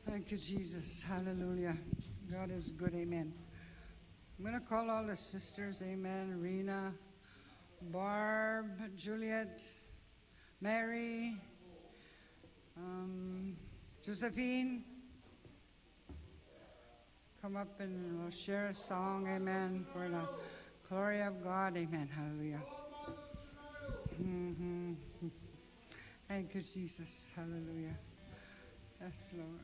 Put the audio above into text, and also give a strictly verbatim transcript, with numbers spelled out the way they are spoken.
Thank you, Jesus. Hallelujah. God is good. Amen. I'm going to call all the sisters. Amen. Rena, Barb, Juliet, Mary, um, Josephine. Come up and we'll share a song. Amen. For the glory of God. Amen. Hallelujah. Mm-hmm. Thank you, Jesus. Hallelujah. Yes, Lord.